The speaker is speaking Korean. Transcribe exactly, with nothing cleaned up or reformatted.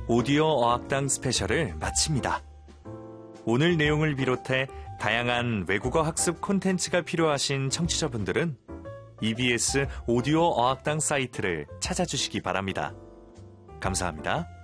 오디오 어학당 스페셜을 마칩니다. 오늘 내용을 비롯해 다양한 외국어 학습 콘텐츠가 필요하신 청취자분들은 이비에스 오디오 어학당 사이트를 찾아주시기 바랍니다. 감사합니다.